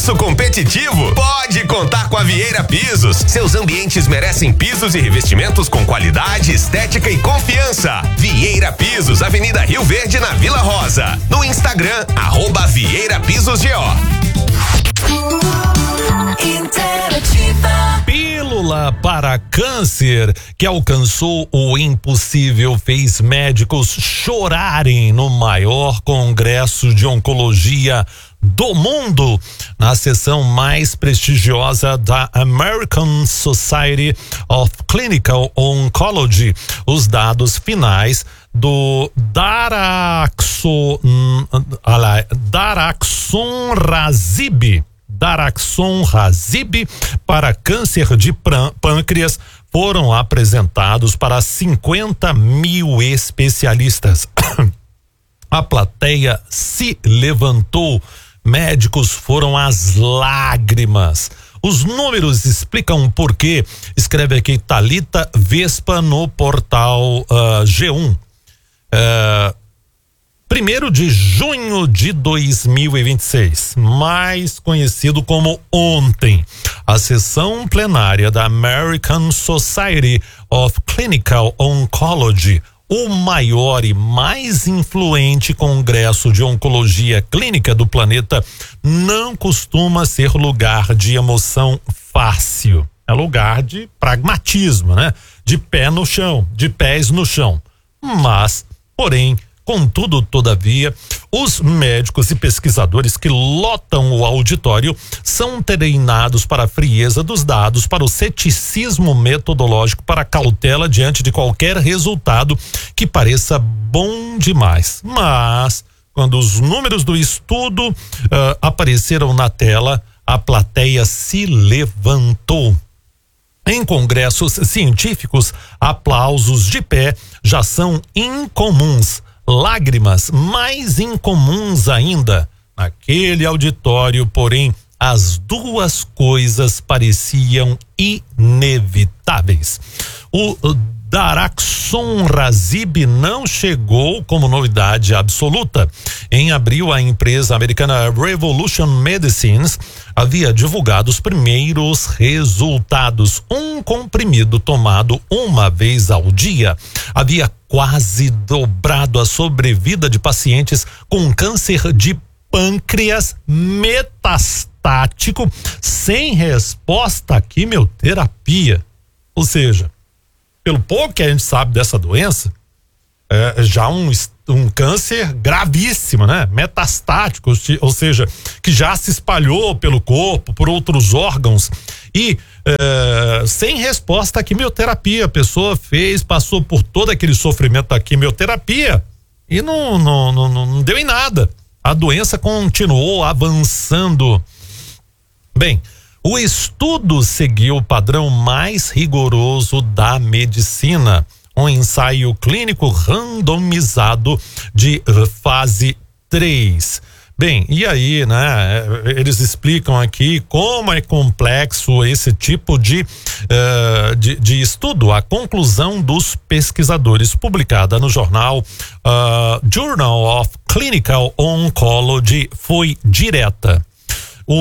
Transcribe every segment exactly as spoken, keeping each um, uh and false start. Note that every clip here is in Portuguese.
Preço competitivo? Pode contar com a Vieira Pisos. Seus ambientes merecem pisos e revestimentos com qualidade, estética e confiança. Vieira Pisos, Avenida Rio Verde, na Vila Rosa. No Instagram, arroba Vieira Pisos G O. Interativa. Pílula para câncer que alcançou o impossível fez médicos chorarem no maior congresso de oncologia do mundo, na sessão mais prestigiosa da American Society of Clinical Oncology. Os dados finais do Daraxo, Daraxonrasib Daraxonrasib para câncer de pâncreas foram apresentados para cinquenta mil especialistas. A plateia se levantou, médicos foram às lágrimas. Os números explicam por quê. Escreve aqui Thalita Vespa no portal uh, G um. Uh, Primeiro de junho de dois mil e vinte e seis, mais conhecido como ontem, a sessão plenária da American Society of Clinical Oncology, o maior e mais influente congresso de oncologia clínica do planeta, não costuma ser lugar de emoção fácil. É lugar de pragmatismo, né? De pé no chão, de pés no chão. Mas, porém, contudo, todavia, os médicos e pesquisadores que lotam o auditório são treinados para a frieza dos dados, para o ceticismo metodológico, para a cautela diante de qualquer resultado que pareça bom demais. Mas, quando os números do estudo uh, apareceram na tela, a plateia se levantou. Em congressos científicos, aplausos de pé já são incomuns. Lágrimas mais incomuns ainda. Naquele auditório, porém, as duas coisas pareciam inevitáveis. O Daraxonrasib não chegou como novidade absoluta. Em abril, a empresa americana Revolution Medicines havia divulgado os primeiros resultados. Um comprimido tomado uma vez ao dia havia quase dobrado a sobrevida de pacientes com câncer de pâncreas metastático sem resposta à quimioterapia. Ou seja, pelo pouco que a gente sabe dessa doença, é já um, um câncer gravíssimo, né? Metastático, ou seja, que já se espalhou pelo corpo, por outros órgãos e é, sem resposta à quimioterapia. A pessoa fez, passou por todo aquele sofrimento da quimioterapia e não, não, não, não deu em nada. A doença continuou avançando. Bem, o estudo seguiu o padrão mais rigoroso da medicina. Um ensaio clínico randomizado de fase três. Bem, e aí, né? Eles explicam aqui como é complexo esse tipo de, uh, de, de estudo. A conclusão dos pesquisadores, publicada no jornal uh, Journal of Clinical Oncology, foi direta. O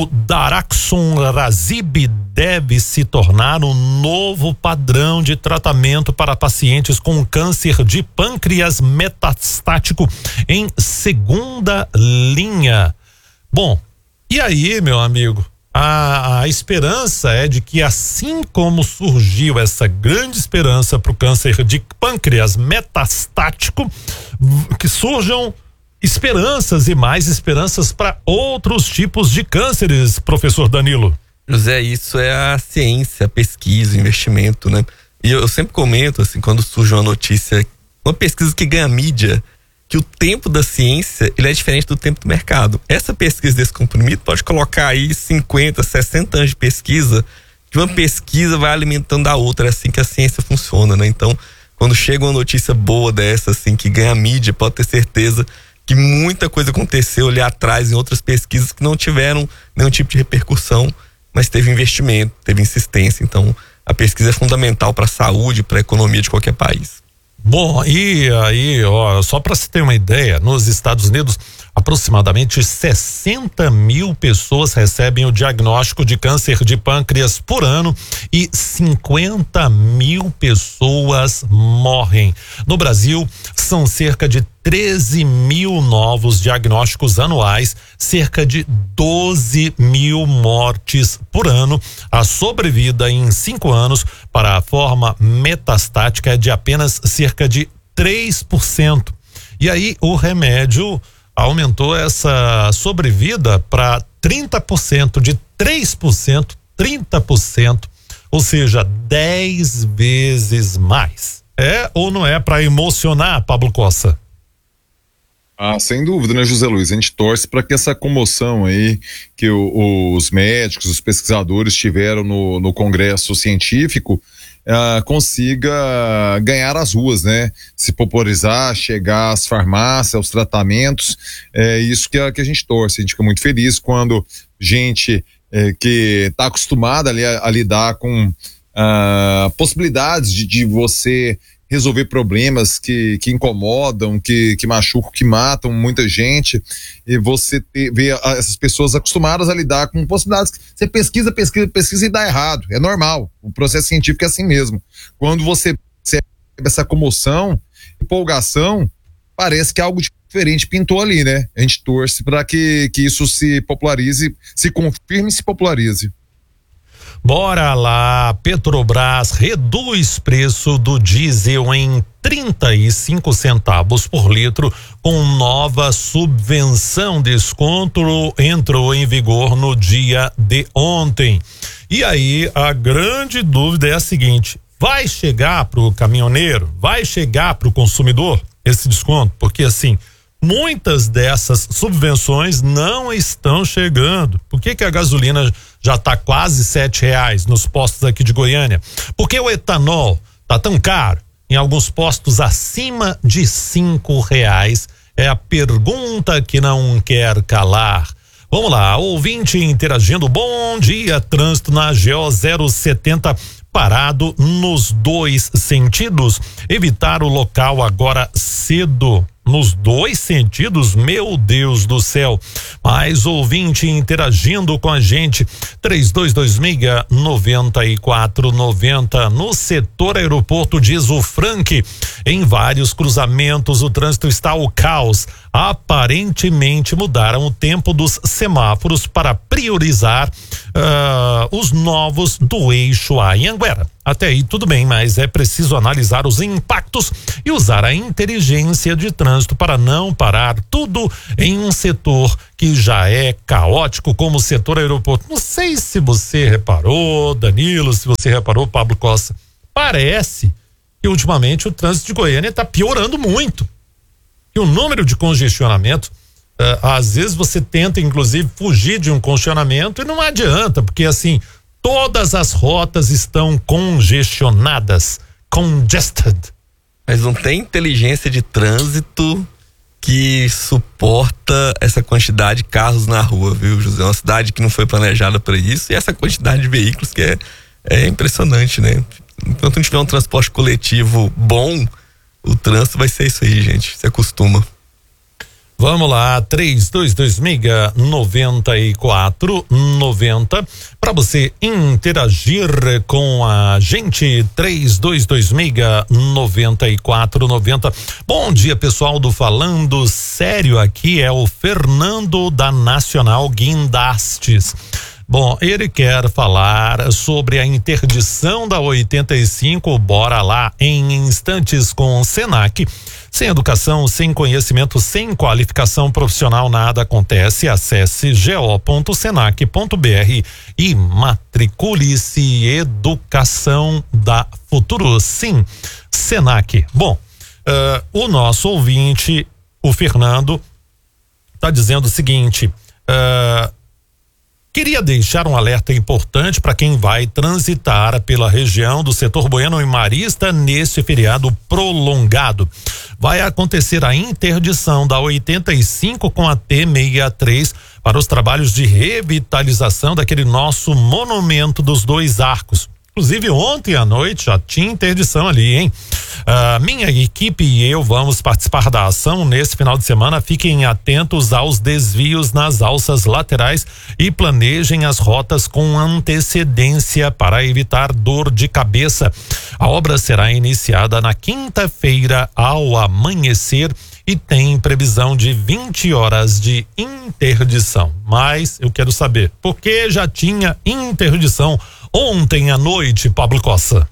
Daraxonrasib deve se tornar um novo padrão de tratamento para pacientes com câncer de pâncreas metastático em segunda linha. Bom, e aí, meu amigo, a, a esperança é de que, assim como surgiu essa grande esperança para o câncer de pâncreas metastático, que surjam esperanças e mais esperanças para outros tipos de cânceres, professor Danilo. José, isso é a ciência, a pesquisa, o investimento, né? E eu, eu sempre comento, assim, quando surge uma notícia, uma pesquisa que ganha mídia, que o tempo da ciência, ele é diferente do tempo do mercado. Essa pesquisa desse comprimido pode colocar aí cinquenta, sessenta anos de pesquisa, que uma pesquisa vai alimentando a outra, é assim que a ciência funciona, né? Então, quando chega uma notícia boa dessa, assim, que ganha mídia, pode ter certeza que muita coisa aconteceu ali atrás em outras pesquisas que não tiveram nenhum tipo de repercussão, mas teve investimento, teve insistência. Então, a pesquisa é fundamental para a saúde, para a economia de qualquer país. Bom, e aí, ó, só para se ter uma ideia, nos Estados Unidos, Aproximadamente sessenta mil pessoas recebem o diagnóstico de câncer de pâncreas por ano e cinquenta mil pessoas morrem. No Brasil, são cerca de treze mil novos diagnósticos anuais, cerca de doze mil mortes por ano. A sobrevida em cinco anos para a forma metastática é de apenas cerca de três por cento. E aí o remédio aumentou essa sobrevida para trinta por cento, de três por cento, trinta por cento, ou seja, dez vezes mais. É ou não é para emocionar, Pablo Costa? Ah, sem dúvida, né, José Luiz? A gente torce para que essa comoção aí que o, os médicos, os pesquisadores tiveram no, no Congresso Científico Uh, consiga ganhar as ruas, né? Se popularizar, chegar às farmácias, aos tratamentos, é isso que a, que a gente torce. A gente fica muito feliz quando gente é, que está acostumada ali a, a lidar com uh, possibilidades de, de você resolver problemas que, que incomodam, que, que machucam, que matam muita gente, e você ter, ver essas pessoas acostumadas a lidar com possibilidades. Você pesquisa, pesquisa, pesquisa e dá errado, é normal, o processo científico é assim mesmo. Quando você recebe essa comoção, empolgação, parece que algo diferente pintou ali, né? A gente torce para que, que isso se popularize, se confirme e se popularize. Bora lá, Petrobras reduz preço do diesel em trinta e cinco centavos por litro com nova subvenção. Desconto entrou em vigor no dia de ontem. E aí a grande dúvida é a seguinte: vai chegar para o caminhoneiro? Vai chegar para o consumidor esse desconto? Porque assim, muitas dessas subvenções não estão chegando. Por que que a gasolina já está quase sete reais nos postos aqui de Goiânia? Por que o etanol tá tão caro? Em alguns postos acima de cinco reais. É a pergunta que não quer calar. Vamos lá, ouvinte interagindo. Bom dia, trânsito na G O zero setenta parado nos dois sentidos. Evitar o local agora cedo. Nos dois sentidos, meu Deus do céu. Mais ouvinte interagindo com a gente, três dois dois seis, nove quatro nove zero. No setor aeroporto, diz o Frank, em vários cruzamentos o trânsito está ao caos. Aparentemente mudaram o tempo dos semáforos para priorizar uh, os novos do eixo Anhanguera. Até aí tudo bem, mas é preciso analisar os impactos e usar a inteligência de trânsito para não parar tudo em um setor que já é caótico, como o setor aeroporto. Não sei se você reparou, Danilo, se você reparou, Pablo Costa, parece que ultimamente o trânsito de Goiânia está piorando muito. E o número de congestionamento, uh, às vezes você tenta inclusive fugir de um congestionamento e não adianta, porque assim, todas as rotas estão congestionadas, congested. Mas não tem inteligência de trânsito que suporta essa quantidade de carros na rua, viu, José? É uma cidade que não foi planejada para isso, e essa quantidade de veículos que é, é impressionante, né? Enquanto não tiver um transporte coletivo bom, o trânsito vai ser isso aí, gente. Se acostuma. Vamos lá, três dois dois seis, nove quatro nove zero para você interagir com a gente, três dois dois seis, nove quatro nove zero. Bom dia, pessoal do Falando Sério, aqui é o Fernando da Nacional Guindastes. Bom, ele quer falar sobre a interdição da oitenta e cinco, bora lá, em instantes com o Senac. Sem educação, sem conhecimento, sem qualificação profissional, nada acontece. Acesse go ponto senac ponto br e matricule-se. Educação da futuro. Sim, Senac. Bom, uh, o nosso ouvinte, o Fernando, está dizendo o seguinte: uh, queria deixar um alerta importante para quem vai transitar pela região do setor Bueno e Marista nesse feriado prolongado. Vai acontecer a interdição da oitenta e cinco com a T sessenta e três para os trabalhos de revitalização daquele nosso monumento dos dois arcos. Inclusive ontem à noite já tinha interdição ali, hein? Uh, minha equipe e eu vamos participar da ação nesse final de semana. Fiquem atentos aos desvios nas alças laterais e planejem as rotas com antecedência para evitar dor de cabeça. A obra será iniciada na quinta-feira ao amanhecer e tem previsão de vinte horas de interdição. Mas eu quero saber, por que já tinha interdição ontem à noite, Pablo Cossa?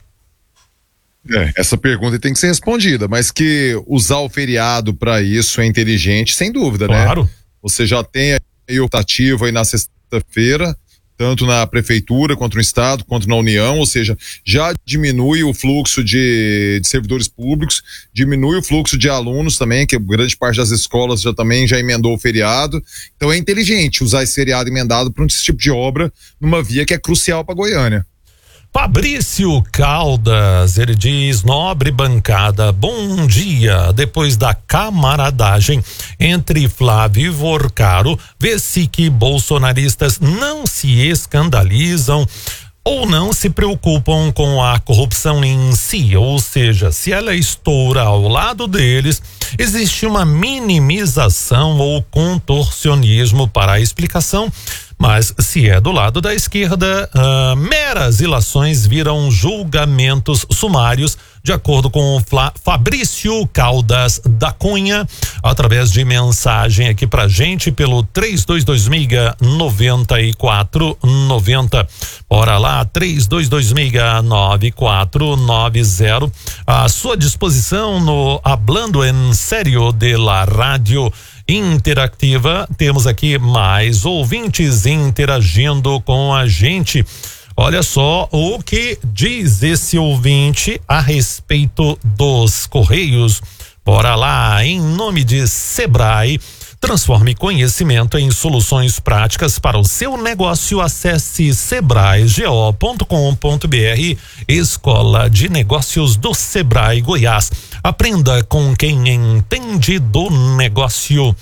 É, essa pergunta tem que ser respondida, mas que usar o feriado para isso é inteligente, sem dúvida, claro, né? Você já tem aí o optativo aí na sexta-feira, tanto na prefeitura, quanto no estado, quanto na União, ou seja, já diminui o fluxo de, de servidores públicos, diminui o fluxo de alunos também, que grande parte das escolas já também já emendou o feriado. Então é inteligente usar esse feriado emendado para esse tipo de obra numa via que é crucial para Goiânia. Fabrício Caldas, ele diz: nobre bancada, bom dia. Depois da camaradagem entre Flávio e Vorcaro, vê-se que bolsonaristas não se escandalizam ou não se preocupam com a corrupção em si, ou seja, se ela estoura ao lado deles, existe uma minimização ou contorcionismo para a explicação. Mas se é do lado da esquerda, uh, meras ilações viram julgamentos sumários, de acordo com Fla- Fabrício Caldas da Cunha, através de mensagem aqui pra gente pelo três dois dois seis, nove quatro nove zero. Bora lá, três dois dois seis, nove quatro nove zero. À sua disposição no Hablando en Serio de la Rádio Interativa. Temos aqui mais ouvintes interagindo com a gente. Olha só o que diz esse ouvinte a respeito dos Correios. Bora lá, em nome de Sebrae, transforme conhecimento em soluções práticas para o seu negócio. Acesse sebrae go ponto com ponto br, Escola de Negócios do Sebrae Goiás. Aprenda com quem entende do negócio.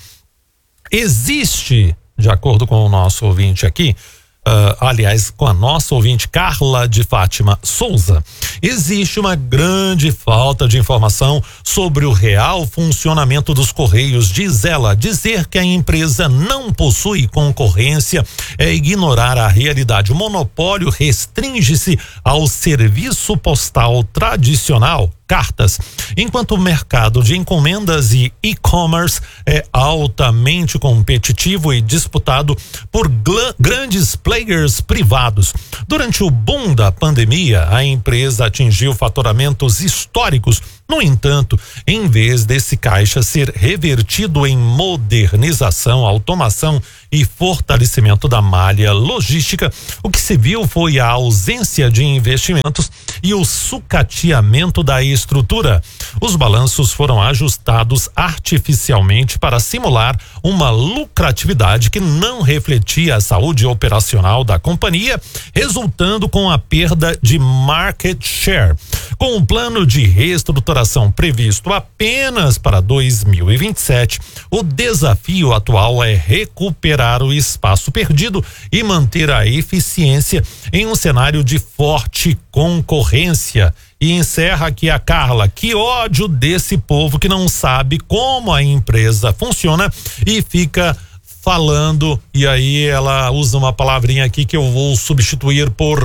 Existe, de acordo com o nosso ouvinte aqui, Uh, aliás, com a nossa ouvinte Carla de Fátima Souza, existe uma grande falta de informação sobre o real funcionamento dos Correios. Diz ela, dizer que a empresa não possui concorrência é ignorar a realidade. O monopólio restringe-se ao serviço postal tradicional, cartas, enquanto o mercado de encomendas e e-commerce é altamente competitivo e disputado por gl- grandes players privados. Durante o boom da pandemia, a empresa atingiu faturamentos históricos. No entanto, em vez desse caixa ser revertido em modernização, automação e fortalecimento da malha logística, o que se viu foi a ausência de investimentos e o sucateamento da estrutura. Os balanços foram ajustados artificialmente para simular uma lucratividade que não refletia a saúde operacional da companhia, resultando com a perda de market share. Com o plano de reestruturação previsto apenas para dois mil e vinte e sete, o desafio atual é recuperar o espaço perdido e manter a eficiência em um cenário de forte concorrência. E encerra aqui a Carla: que ódio desse povo que não sabe como a empresa funciona e fica falando, e aí ela usa uma palavrinha aqui que eu vou substituir por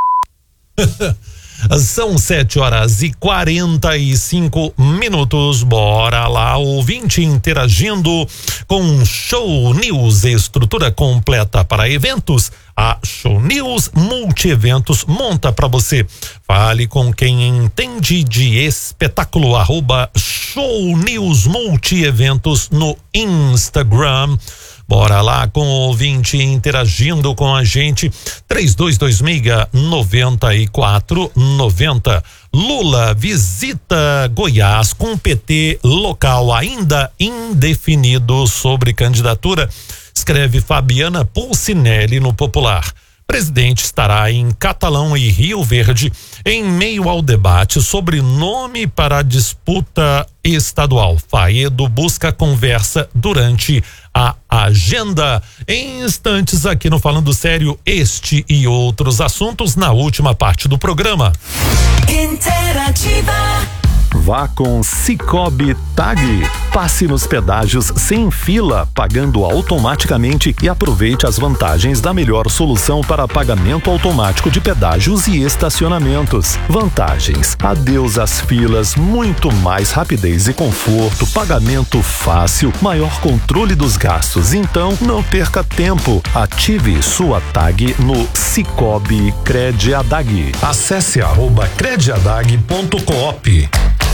São sete horas e quarenta e cinco minutos. Bora lá, ouvinte interagindo com Show News, estrutura completa para eventos. A Show News Multieventos monta para você. Fale com quem entende de espetáculo, arroba Show News Multieventos no Instagram. Bora lá com o ouvinte interagindo com a gente, três dois dois seis, nove quatro nove zero. Lula visita Goiás com P T local ainda indefinido sobre candidatura, escreve Fabiana Pulcinelli no Popular. Presidente estará em Catalão e Rio Verde em meio ao debate sobre nome para a disputa estadual. Faedo busca conversa durante a agenda. Em instantes aqui no Falando Sério, este e outros assuntos na última parte do programa. Interativa. Vá com Cicobi Tag. Passe nos pedágios sem fila, pagando automaticamente e aproveite as vantagens da melhor solução para pagamento automático de pedágios e estacionamentos. Vantagens: adeus às filas, muito mais rapidez e conforto, pagamento fácil, maior controle dos gastos. Então, não perca tempo. Ative sua tag no Cicobi Crediadag. Acesse arroba crediadag ponto coop.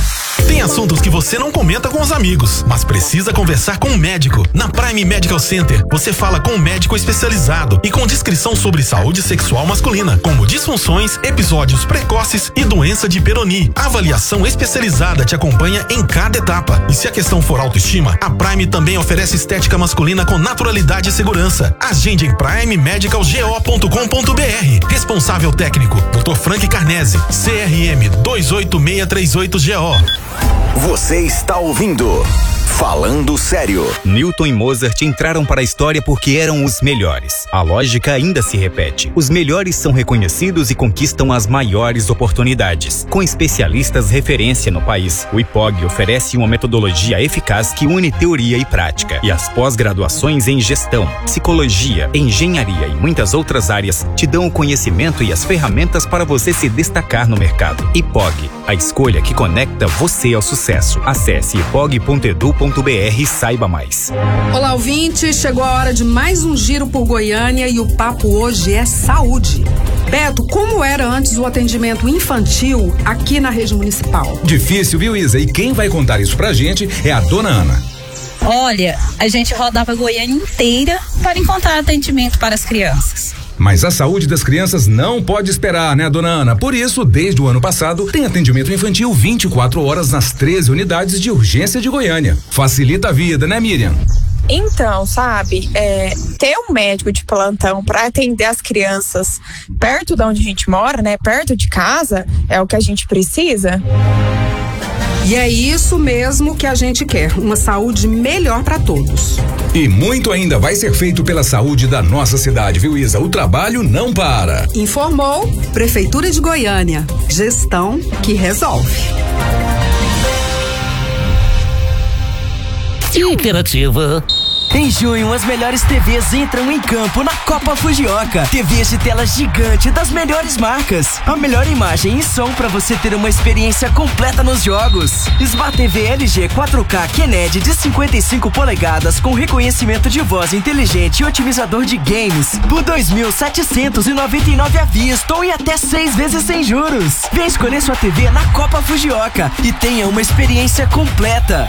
Tem assuntos que você não comenta com os amigos, mas precisa conversar com um médico. Na Prime Medical Center, você fala com um médico especializado e com descrição sobre saúde sexual masculina, como disfunções, episódios precoces e doença de Peyronie. A avaliação especializada te acompanha em cada etapa. E se a questão for autoestima, a Prime também oferece estética masculina com naturalidade e segurança. Agende em prime medical go ponto com ponto br. Responsável técnico, doutor Frank Carnese, C R M dois oito seis três oito G O. Você está ouvindo Falando Sério. Newton e Mozart entraram para a história porque eram os melhores. A lógica ainda se repete. Os melhores são reconhecidos e conquistam as maiores oportunidades. Com especialistas referência no país, o I P O G oferece uma metodologia eficaz que une teoria e prática. E as pós-graduações em gestão, psicologia, engenharia e muitas outras áreas te dão o conhecimento e as ferramentas para você se destacar no mercado. I P O G, a escolha que conecta você ao sucesso. Acesse i p o g ponto e d u ponto b r e saiba mais. Olá, ouvinte, chegou a hora de mais um giro por Goiânia e o papo hoje é saúde. Beto, como era antes o atendimento infantil aqui na rede municipal? Difícil, viu, Isa? E quem vai contar isso pra gente é a dona Ana. Olha, a gente rodava Goiânia inteira para encontrar atendimento para as crianças. Mas a saúde das crianças não pode esperar, né, dona Ana? Por isso, desde o ano passado, tem atendimento infantil vinte e quatro horas nas treze unidades de urgência de Goiânia. Facilita a vida, né, Miriam? Então, sabe, é, ter um médico de plantão para atender as crianças perto de onde a gente mora, né, perto de casa, é o que a gente precisa. E é isso mesmo que a gente quer, uma saúde melhor para todos. E muito ainda vai ser feito pela saúde da nossa cidade, viu, Isa? O trabalho não para. Informou Prefeitura de Goiânia. Gestão que resolve. Interativa. Em junho, as melhores T Vs entram em campo na Copa Fujioka. T Vs de tela gigante das melhores marcas. A melhor imagem e som para você ter uma experiência completa nos jogos. Smart T V L G quatro K QNED de cinquenta e cinco polegadas com reconhecimento de voz inteligente e otimizador de games por dois mil setecentos e noventa e nove à vista ou em até seis vezes sem juros. Vem escolher sua T V na Copa Fujioka e tenha uma experiência completa.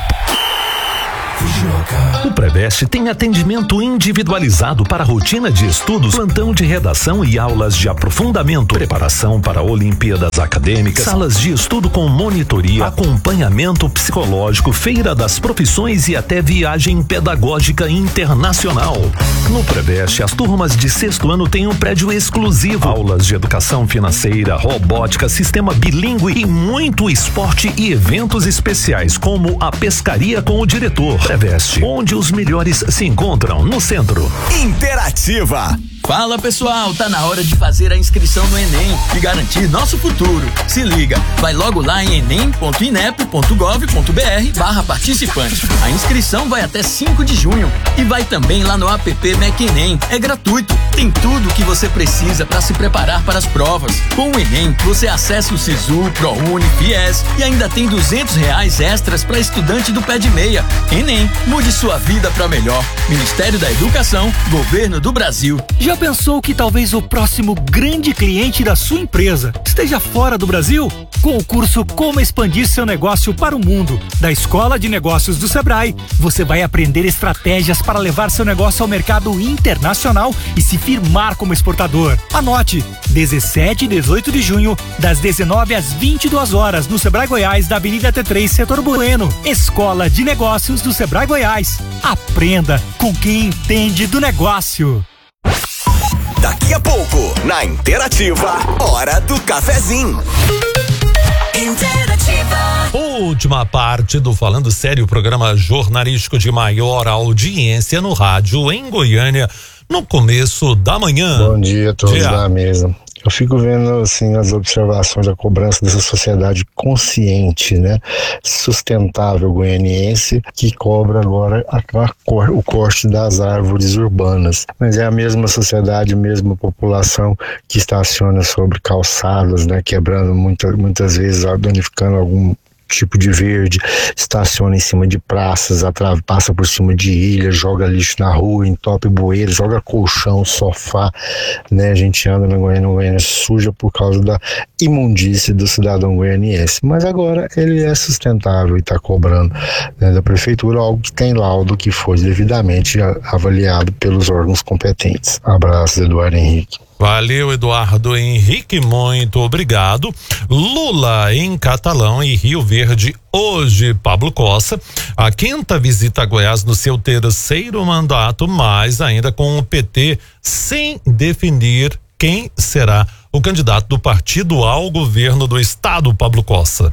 O Preveste tem atendimento individualizado para rotina de estudos, plantão de redação e aulas de aprofundamento, preparação para Olimpíadas acadêmicas, salas de estudo com monitoria, acompanhamento psicológico, feira das profissões e até viagem pedagógica internacional. No Preveste, as turmas de sexto ano têm um prédio exclusivo, aulas de educação financeira, robótica, sistema bilíngue e muito esporte e eventos especiais, como a pescaria com o diretor. Preveste, onde os melhores se encontram, no centro. Interativa. Fala, pessoal, tá na hora de fazer a inscrição no Enem e garantir nosso futuro. Se liga, vai logo lá em enem ponto inep ponto gov ponto br barra participante. A inscrição vai até cinco de junho e vai também lá no app Mac Enem. É gratuito, tem tudo o que você precisa para se preparar para as provas. Com o Enem, você acessa o Sisu, ProUni, Fies e ainda tem duzentos reais extras para estudante do pé de meia. Enem, mude sua vida para melhor. Ministério da Educação, Governo do Brasil. Já pensou que talvez o próximo grande cliente da sua empresa esteja fora do Brasil? Com o curso Como Expandir Seu Negócio para o Mundo, da Escola de Negócios do Sebrae, você vai aprender estratégias para levar seu negócio ao mercado internacional e se firmar como exportador. Anote, dezessete e dezoito de junho, das dezenove às vinte e duas horas, no Sebrae Goiás, da Avenida T três, Setor Bueno. Escola de Negócios do Sebrae Goiás. Aprenda com quem entende do negócio. Daqui a pouco, na Interativa, hora do cafezinho. Interativa. Última parte do Falando Sério, programa jornalístico de maior audiência no rádio em Goiânia, no começo da manhã. Bom dia a todos dia. da mesa. Eu fico vendo assim as observações da cobrança dessa sociedade consciente, né, sustentável goianiense, que cobra agora a, a, o corte das árvores urbanas. Mas é a mesma sociedade, a mesma população que estaciona sobre calçadas, né, quebrando muita, muitas vezes, danificando algum tipo de verde, estaciona em cima de praças, atrás, passa por cima de ilhas, joga lixo na rua, entope bueiro, joga colchão, sofá, né? A gente anda na Goiânia, na Goiânia suja por causa da imundície do cidadão goianiense. Mas agora ele é sustentável e está cobrando, né, da prefeitura algo que tem laudo que foi devidamente avaliado pelos órgãos competentes. Abraço, Eduardo Henrique. Valeu, Eduardo Henrique, muito obrigado. Lula em Catalão e Rio Verde hoje. Pablo Costa, a quinta visita a Goiás no seu terceiro mandato, mas ainda com o P T sem definir quem será o candidato do partido ao governo do estado. Pablo Costa.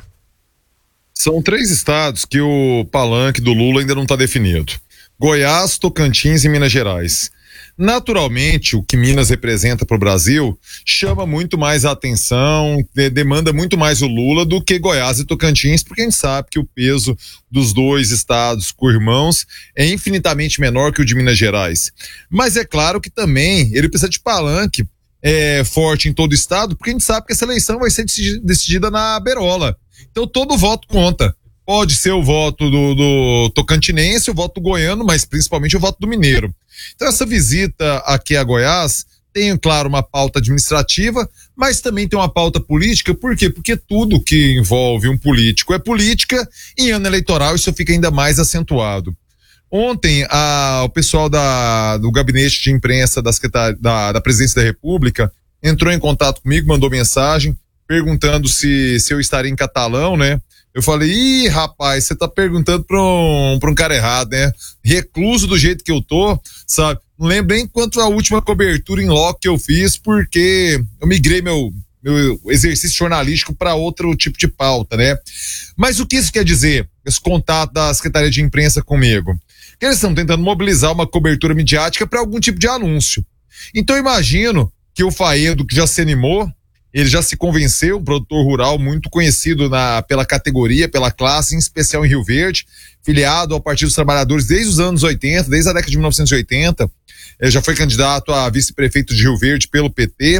São três estados que o palanque do Lula ainda não está definido: Goiás, Tocantins e Minas Gerais. Naturalmente, o que Minas representa para o Brasil chama muito mais a atenção, de, demanda muito mais o Lula do que Goiás e Tocantins, porque a gente sabe que o peso dos dois estados co-irmãos é infinitamente menor que o de Minas Gerais. Mas é claro que também ele precisa de palanque é, forte em todo o estado, porque a gente sabe que essa eleição vai ser decidida na Berola. Então todo voto conta. Pode ser o voto do, do tocantinense, o voto do goiano, mas principalmente o voto do mineiro. Então essa visita aqui a Goiás tem, claro, uma pauta administrativa, mas também tem uma pauta política. Por quê? Porque tudo que envolve um político é política, e em ano eleitoral isso fica ainda mais acentuado. Ontem, a, o pessoal da, do gabinete de imprensa da, da, da Presidência da República entrou em contato comigo, mandou mensagem, perguntando se, se eu estaria em Catalão, né? Eu falei, ih, rapaz, você tá perguntando pra um, pra um cara errado, né? Recluso do jeito que eu tô, sabe? Não lembro nem quanto a última cobertura em loco que eu fiz, porque eu migrei meu, meu exercício jornalístico para outro tipo de pauta, né? Mas o que isso quer dizer? Esse contato da Secretaria de Imprensa comigo? Que eles estão tentando mobilizar uma cobertura midiática para algum tipo de anúncio. Então eu imagino que o Faedo, que já se animou, ele já se convenceu, um produtor rural muito conhecido na, pela categoria, pela classe, em especial em Rio Verde, filiado ao Partido dos Trabalhadores desde os anos oitenta, desde a década de mil novecentos e oitenta, ele já foi candidato a vice-prefeito de Rio Verde pelo P T.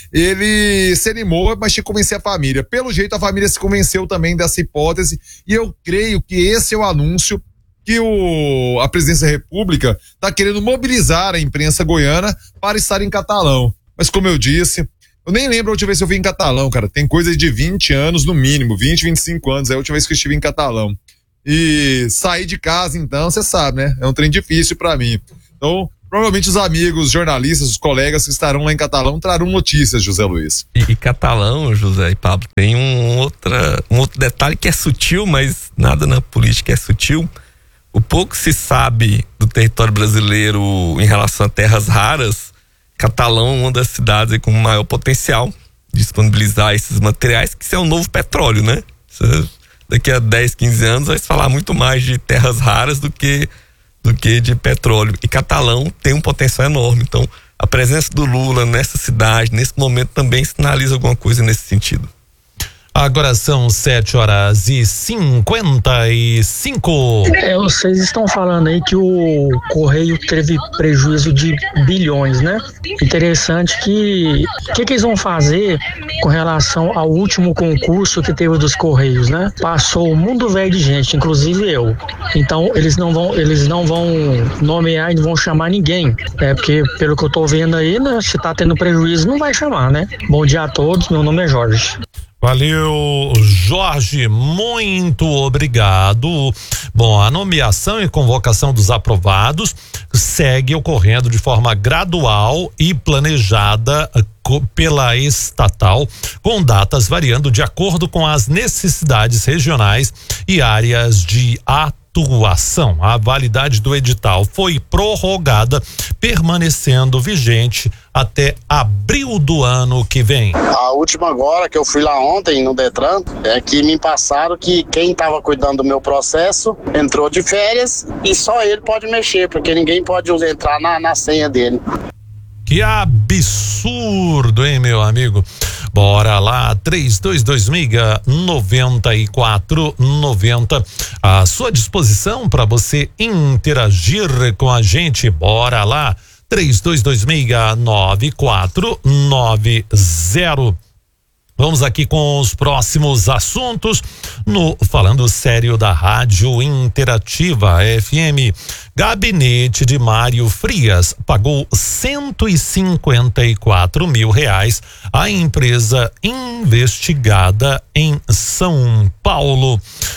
Ele se animou, mas tinha que convencer a família. Pelo jeito, a família se convenceu também dessa hipótese, e eu creio que esse é o anúncio que o, a Presidência da República está querendo mobilizar a imprensa goiana para estar em Catalão. Mas como eu disse, eu nem lembro a última vez que eu vim em Catalão, cara. Tem coisa de vinte anos no mínimo, vinte, vinte e cinco anos. É a última vez que eu estive em Catalão. E sair de casa, então, você sabe, né? É um trem difícil pra mim. Então, provavelmente os amigos, os jornalistas, os colegas que estarão lá em Catalão trarão notícias, José Luiz. E, e Catalão, José e Pablo, tem um, outra, um outro detalhe que é sutil, mas nada na política é sutil. O pouco se sabe do território brasileiro em relação a terras raras, Catalão é uma das cidades com maior potencial de disponibilizar esses materiais, que isso é o novo petróleo, né? Isso, daqui a dez, quinze anos vai se falar muito mais de terras raras do que, do que de petróleo. E Catalão tem um potencial enorme. Então, a presença do Lula nessa cidade, nesse momento, também sinaliza alguma coisa nesse sentido. Agora são sete horas e cinquenta e cinco. É, vocês estão falando aí que o Correio teve prejuízo de bilhões, né? Interessante que o que, que eles vão fazer com relação ao último concurso que teve dos Correios, né? Passou o mundo velho de gente, inclusive eu. Então eles não vão, eles não vão nomear e não vão chamar ninguém, né? Porque pelo que eu tô vendo aí, né, se tá tendo prejuízo, não vai chamar, né? Bom dia a todos, meu nome é Jorge. Valeu, Jorge, muito obrigado. Bom, a nomeação e convocação dos aprovados segue ocorrendo de forma gradual e planejada pela estatal, com datas variando de acordo com as necessidades regionais e áreas de atuação. atuação. A validade do edital foi prorrogada, permanecendo vigente até abril do ano que vem. A última agora, que eu fui lá ontem no Detran, é que me passaram que quem estava cuidando do meu processo entrou de férias e só ele pode mexer, porque ninguém pode entrar na, na senha dele. Que absurdo, hein, meu amigo? Bora lá, três dois dois seis, nove quatro nove zero, à sua disposição para você interagir com a gente. Bora lá, três dois dois seis, nove quatro nove zero. Vamos aqui com os próximos assuntos no Falando Sério da Rádio Interativa F M. Gabinete de Mário Frias pagou cento e cinquenta e quatro mil reais à empresa investigada em São Paulo.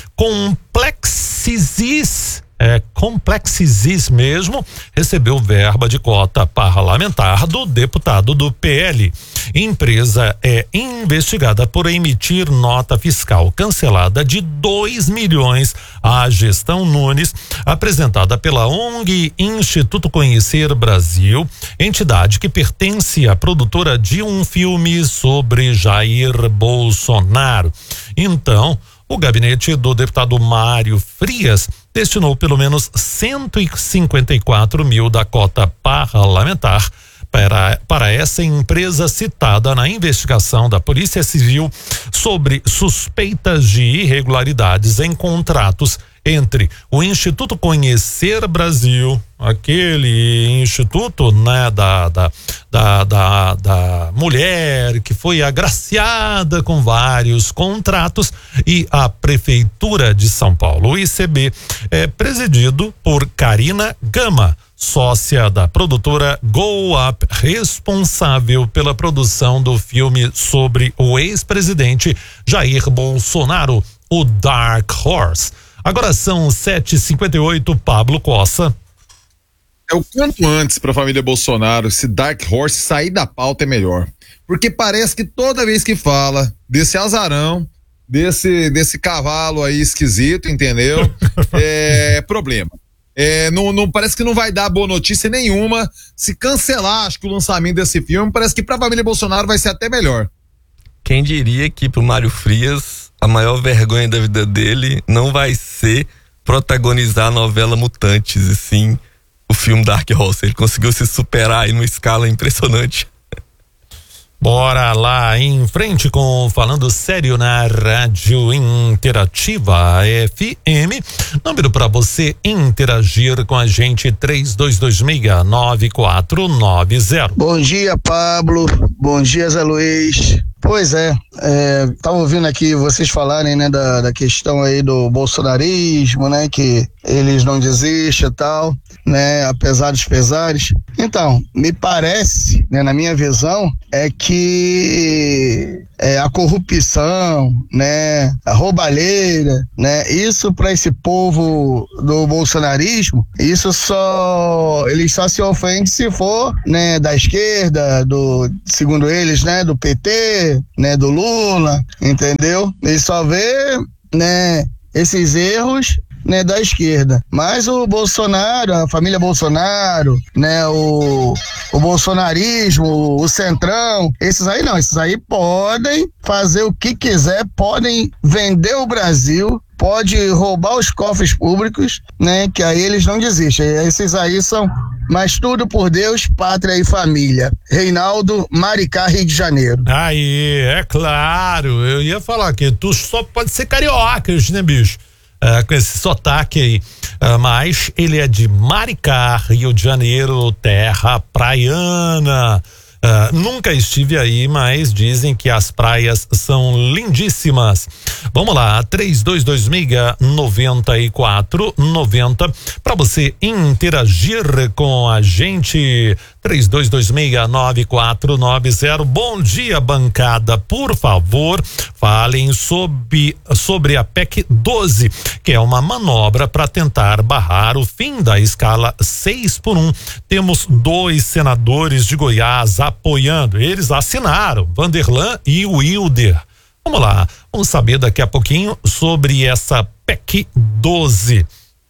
Complexis É, Complexis mesmo recebeu verba de cota parlamentar do deputado do P L. Empresa é investigada por emitir nota fiscal cancelada de dois milhões à gestão Nunes, apresentada pela O N G Instituto Conhecer Brasil, entidade que pertence à produtora de um filme sobre Jair Bolsonaro. Então, o gabinete do deputado Mário Frias destinou pelo menos cento e cinquenta e quatro mil da cota parlamentar para, para essa empresa citada na investigação da Polícia Civil sobre suspeitas de irregularidades em contratos entre o Instituto Conhecer Brasil, aquele instituto, né, da, da, da, da, da mulher que foi agraciada com vários contratos, e a Prefeitura de São Paulo. O I C B é presidido por Karina Gama, sócia da produtora Go Up, responsável pela produção do filme sobre o ex-presidente Jair Bolsonaro, o Dark Horse. Agora são sete e cinquenta e oito, Pablo Cossa. É o quanto antes para a família Bolsonaro, esse Dark Horse sair da pauta é melhor. Porque parece que toda vez que fala desse azarão, desse, desse cavalo aí esquisito, entendeu? É problema. É, não, não, parece que não vai dar boa notícia nenhuma. Se cancelar, acho que o lançamento desse filme, parece que para a família Bolsonaro vai ser até melhor. Quem diria que pro Mário Frias a maior vergonha da vida dele não vai ser protagonizar a novela Mutantes, e sim o filme Dark Horse. Ele conseguiu se superar aí numa escala impressionante. Bora lá em frente com Falando Sério na Rádio Interativa F M. Número para você interagir com a gente, três dois dois seis, nove quatro nove zero. Bom dia, Pablo. Bom dia, Zé Luiz. Pois é, é, tava ouvindo aqui vocês falarem, né, da, da questão aí do bolsonarismo, né, que eles não desistem e tal, né, apesar dos pesares. Então, me parece, né, na minha visão, é que é, a corrupção, né, a roubalheira, né, isso para esse povo do bolsonarismo, isso só, eles só se ofendem se for, né, da esquerda, do, segundo eles, né, do P T, né, do Lula, entendeu? Eles só vê, né, esses erros, né, da esquerda. Mas o Bolsonaro, a família Bolsonaro, né, o, o bolsonarismo, o centrão, esses aí não, esses aí podem fazer o que quiser, podem vender o Brasil, pode roubar os cofres públicos, né, que aí eles não desistem. Esses aí são, mas tudo por Deus, pátria e família. Reinaldo, Maricá, Rio de Janeiro. Aí, é claro, eu ia falar que tu só pode ser cariocas, né, bicho? Uh, com esse sotaque aí, uh, mas ele é de Maricá, Rio de Janeiro, terra praiana. Uh, nunca estive aí, mas dizem que as praias são lindíssimas. Vamos lá, três dois dois seis, nove quatro nove zero, para você interagir com a gente, três dois dois seis, nove quatro nove zero. Bom dia, bancada, por favor, falem sobre, sobre a P E C doze, que é uma manobra para tentar barrar o fim da escala seis por um. Temos dois senadores de Goiás apoiando, eles assinaram, Vanderlan e Wilder. Vamos lá, vamos saber daqui a pouquinho sobre essa P E C doze.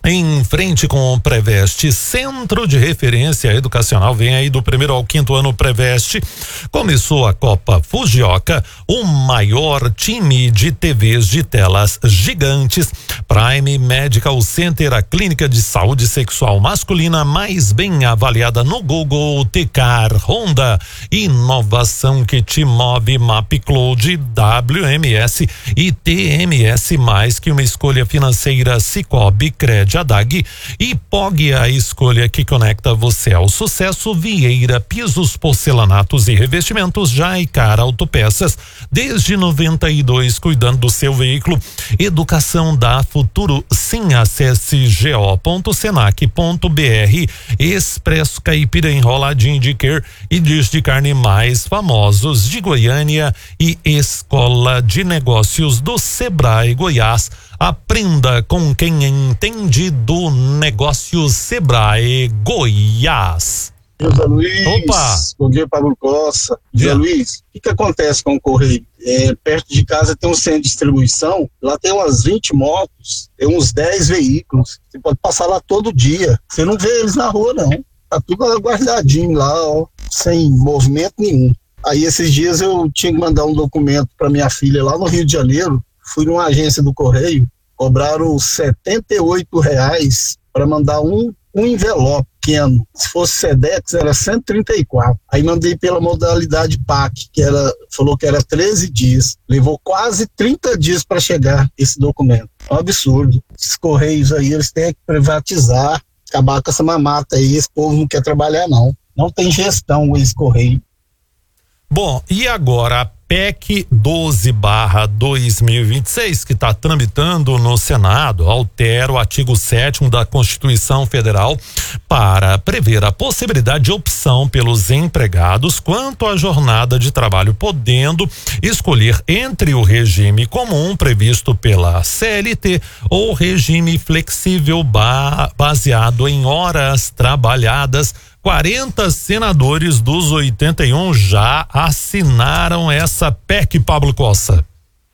em frente com o Preveste, Centro de Referência Educacional. Vem aí do primeiro ao quinto ano Preveste. Começou a Copa Fujioka, o maior time de T Vs de telas gigantes. Prime Medical Center, a clínica de saúde sexual masculina mais bem avaliada no Google. Tecar, Honda, inovação que te move. MapCloud, W M S e T M S, mais que uma escolha financeira. Cicobi, Cred, Adag e Pog, a escolha que conecta você ao sucesso. Vieira Pisos, porcelanatos e revestimentos. Jaicar Autopeças, desde noventa e dois, cuidando do seu veículo. Educação da Futuro, sim, acesse go ponto senac ponto br. Expresso Caipira, enroladinho de quer e dias de carne mais famosos de Goiânia e Escola de Negócios do Sebrae Goiás. Aprenda com quem entende do negócio. Sebrae Goiás. José Luiz. Opa! Bom dia, Pablo Costa. José Luiz, o que, que acontece com o Correio? É, perto de casa tem um centro de distribuição, lá tem umas vinte motos, tem uns dez veículos. Você pode passar lá todo dia. Você não vê eles na rua, não. Tá tudo guardadinho lá, ó, sem movimento nenhum. Aí esses dias eu tinha que mandar um documento para minha filha lá no Rio de Janeiro. Fui numa agência do Correio, cobraram setenta e oito reais para mandar um, um envelope pequeno. Se fosse Sedex era cento e trinta e quatro. Aí mandei pela modalidade P A C, que era, falou que era treze dias. Levou quase trinta dias para chegar esse documento. É um absurdo. Esses Correios aí, eles têm que privatizar, acabar com essa mamata aí. Esse povo não quer trabalhar, não. Não tem gestão esse Correio. Bom, e agora a P E C doze barra dois mil e vinte e seis, que está tramitando no Senado, altera o artigo sétimo da Constituição Federal para prever a possibilidade de opção pelos empregados quanto à jornada de trabalho, podendo escolher entre o regime comum previsto pela C L T ou regime flexível ba- baseado em horas trabalhadas. quarenta senadores dos oitenta e um já assinaram essa P E C, Pablo Costa.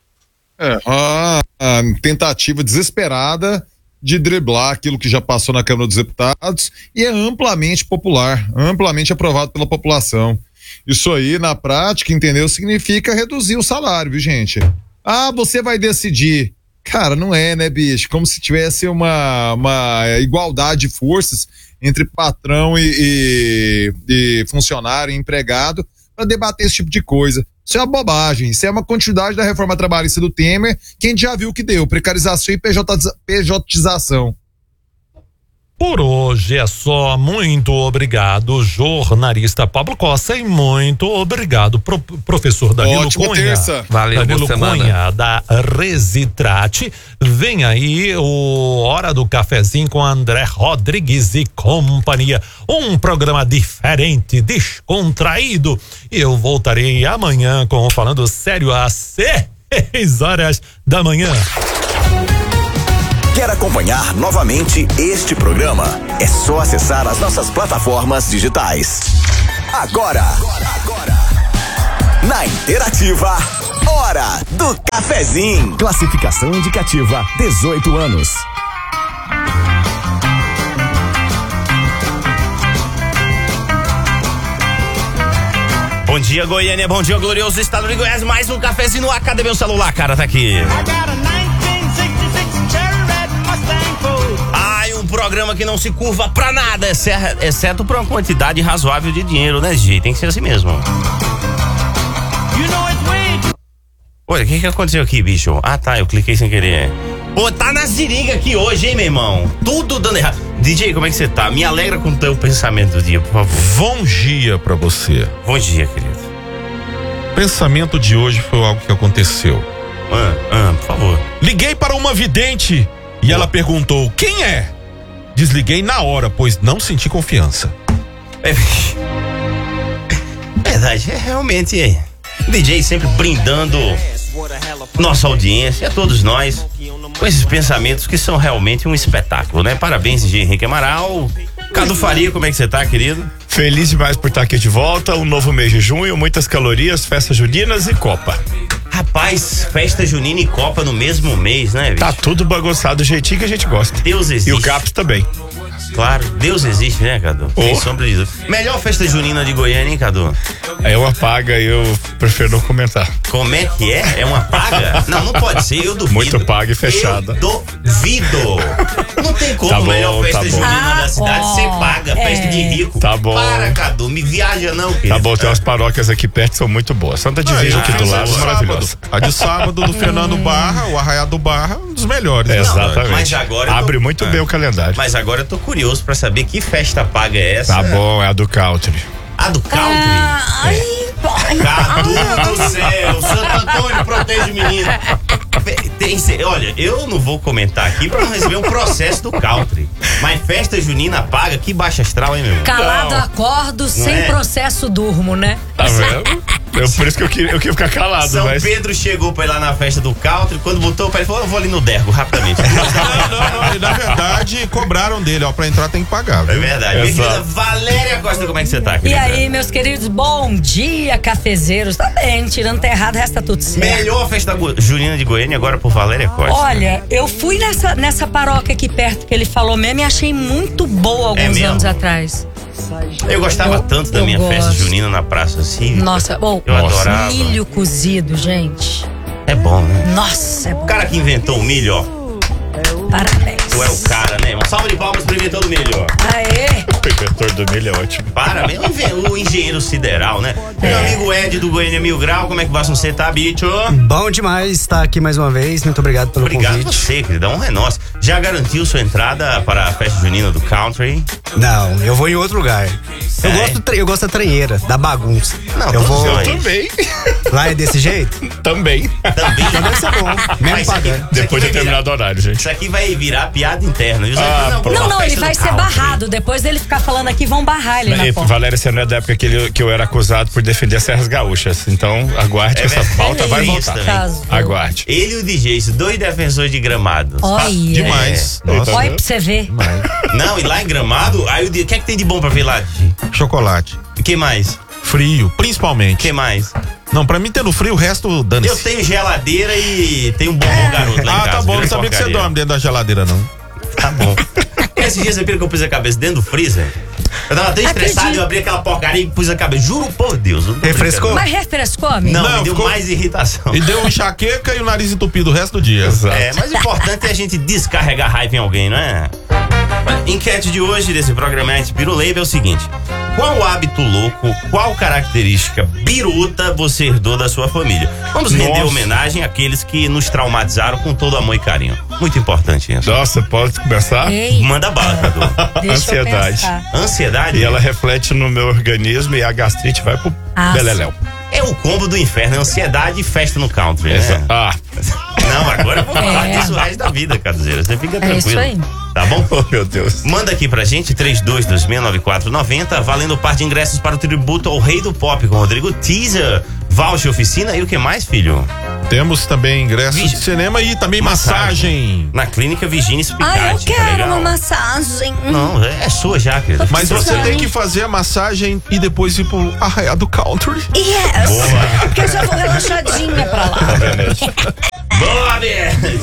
É, a, a tentativa desesperada de driblar aquilo que já passou na Câmara dos Deputados e é amplamente popular, amplamente aprovado pela população. Isso aí, na prática, entendeu? Significa reduzir o salário, viu, gente? Ah, você vai decidir. Cara, não é, né, bicho? Como se tivesse uma, uma igualdade de forças entre patrão e, e, e funcionário e empregado para debater esse tipo de coisa. Isso é uma bobagem, isso é uma continuidade da reforma trabalhista do Temer, que a gente já viu que deu, precarização e P J tização. Por hoje é só. Muito obrigado, jornalista Pablo Costa, e muito obrigado, pro, professor Danilo Ótima Cunha. terça. Valeu, Danilo Cunha, da Resitrate. Vem aí o Hora do Cafezinho com André Rodrigues e companhia. Um programa diferente, descontraído. E eu voltarei amanhã com o Falando Sério às seis horas da manhã. Quer acompanhar novamente este programa? É só acessar as nossas plataformas digitais. Agora, agora, na Interativa, Hora do Cafezinho. Classificação indicativa dezoito anos. Bom dia, Goiânia, bom dia, glorioso estado de Goiás. Mais um cafezinho no ar. Cadê meu celular, cara? Tá aqui. Ai, um programa que não se curva pra nada, exceto por uma quantidade razoável de dinheiro, né, G? Tem que ser assim mesmo. Olha, o que que aconteceu aqui, bicho? Ah, tá, eu cliquei sem querer. Pô, tá na seringa aqui hoje, hein, meu irmão? Tudo dando errado. D J, como é que você tá? Me alegra com o teu pensamento do dia, por favor. Bom dia pra você. Bom dia, querido. O pensamento de hoje foi algo que aconteceu. Ah, ah, por favor. Liguei para uma vidente e ela perguntou: quem é? Desliguei na hora, pois não senti confiança. É verdade, é realmente é. D J sempre brindando nossa audiência, a todos nós, com esses pensamentos que são realmente um espetáculo, né? Parabéns, D J Henrique Amaral. Cadu Faria, como é que você tá, querido? Feliz demais por estar aqui de volta, um novo mês de junho, muitas calorias, festas juninas e Copa. Rapaz, festa junina e Copa no mesmo mês, né, bicho? Tá tudo bagunçado do jeitinho que a gente gosta. Deus existe. E o Caps também. Claro, Deus existe, né, Cadu? Oh. Sem sombra de dúvida. Melhor festa junina de Goiânia, hein, Cadu? É uma paga e eu prefiro não comentar. Como é que é? É uma paga? Não, não pode ser, eu duvido. Muito paga e fechada. Eu duvido. Não tem como Tá bom, melhor festa tá bom. junina da cidade Ah, ser ó, paga, é. festa de rico. Tá bom. Para, Cadu, me viaja não, querido. Tá bom, tem umas paróquias aqui perto que são muito boas. Santa Divisa aqui do lado, maravilhosa. A de sábado do Fernando Barra, o Arraial do Barra, um dos melhores. É, né? exatamente. Mas agora eu tô- Abre muito É. bem o calendário. Mas agora eu tô curioso pra saber que festa paga é essa. Tá bom, é a do country. A do country? Ah, ai, pai. Cadu do céu, Santo Antônio protege o menino. Tem, cê- olha, eu não vou comentar aqui pra não receber um processo do country. Mas festa junina paga, que baixa astral, hein, meu irmão? Calado Não. acordo, sem é? processo durmo, né? Tá vendo? Eu, por isso que eu queria, eu queria ficar calado, São mas... Pedro chegou pra ir lá na festa do country, quando botou o pé, ele falou, eu vou ali no Dergo, rapidamente. Não, não, e na verdade, cobraram dele, ó, pra entrar tem que pagar. É Viu? verdade. Minha Exato. querida Valéria Costa, como é que você tá, E querida? aí, meus queridos, bom dia, cafezeiros. Tá bem, tirando errado, resta tudo certo. Melhor festa go- junina de Goiânia agora por Valéria Costa. Olha, eu fui nessa, nessa paróquia aqui perto que ele falou mesmo e achei muito boa alguns mesmo? anos atrás. Eu gostava Eu- tanto da eu minha festa gosto. junina na Praça Cívica. Nossa, bom, Eu adorava. milho cozido, gente. É bom, né? Nossa, é bom. O cara que inventou o milho, ó. Parabéns. Tu é o cara, né? Um salve de palmas pro inventor do milho, ó. Aê! O inventor do milho é ótimo. Parabéns, o engen- o engenheiro sideral, né? Meu amigo Ed do Goiânia Mil Grau, como é que você tá, bicho? Bom demais estar aqui mais uma vez. Muito obrigado pelo Obrigado a convite. você, querida. A honra é nossa. Já garantiu sua entrada para a festa junina do country? Não, eu vou em outro lugar. Eu, É? gosto, tra- eu gosto da tranheira, da bagunça. Não, eu todos vou. nós. Também. Lá é desse jeito? Também. Também. Então deve ser bom. Mas Mesmo isso aqui- pagando. isso aqui Depois vai de terminar do horário, gente. Isso aqui vai virar piada interna. viu? Ah, por Não, uma não, ele festa vai do ser country. barrado. Depois dele ficar falando aqui, vão barrar ele na E, porta. Valéria, você não é da época que, ele- que eu era acusado por defender as Serras Gaúchas. Então, aguarde que É essa verdade, pauta vai tem isso voltar. também. Caso. Aguarde. Ele e o D J, esses dois defensores de Gramado. Olha. Demais. É. Nossa. Olha pra você ver. Não, e lá em Gramado, aí o D J, o que é que tem de bom pra ver lá, D J? Chocolate. O que mais? Frio, O principalmente. que mais? Não, pra mim tendo frio, o resto dane-se. Eu tenho geladeira e tenho um bombom garoto lá em Ah, casa. tá bom, viu? não sabia que você Porcaria. dorme dentro da geladeira, não. Tá bom. Esses dias você viram que eu pus a cabeça dentro do freezer? Eu tava tão estressado, Acredito. eu abri aquela porcaria e pus a cabeça. Juro por Deus. eu não tô Refrescou? brincando. Mas refrescou, amigo? Não, Não, me deu ficou- mais irritação. E deu enxaqueca e o nariz entupido o resto do dia. É, mas o importante é a gente descarregar raiva em alguém, não é? Enquete de hoje desse programete Biruleibe é o seguinte: qual hábito louco, qual característica biruta você herdou da sua família? Vamos render Nossa. homenagem àqueles que nos traumatizaram com todo amor e carinho. Muito importante isso. Nossa, pode começar? Ei, Manda bala, Cadu. deixa eu Ansiedade. pensar. Ansiedade E ela reflete no meu organismo e a gastrite vai pro Ah, beleléu. é o combo do inferno, é ansiedade e festa no country, Exa- né? Ah, Não, agora eu vou falar É. disso o resto da vida, Caduzeira. Você fica É tranquilo. isso aí. Tá bom? oh meu Deus. Manda aqui pra gente, três dois dois seis nove quatro nove zero, valendo par de ingressos para o tributo ao Rei do Pop com Rodrigo Teaser, voucher oficina e o que mais, filho? Temos também ingressos Vigi- de cinema e também massagem. Na clínica Virginia Spicati. Ai, eu tá quero legal? uma massagem. Não, é é sua já, querida. Mas você Precisando. tem que fazer a massagem e depois ir pro Arraial do Country. Yes! Boa. Porque eu já vou relaxadinha pra lá. Boa, Beth!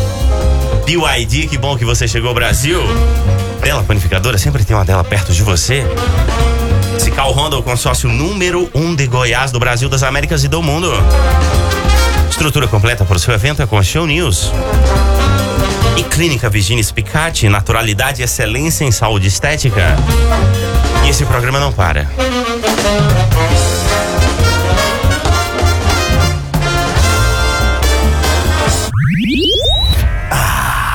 B Y D, que bom que você chegou, Brasil. Dela Panificadora, sempre tem uma dela perto de você. Esse carro Honda é o consórcio número um de Goiás, do Brasil, das Américas e do mundo. Estrutura completa para o seu evento é com a Show News. E Clínica Virginia Spicati, naturalidade e excelência em saúde estética. E esse programa não para.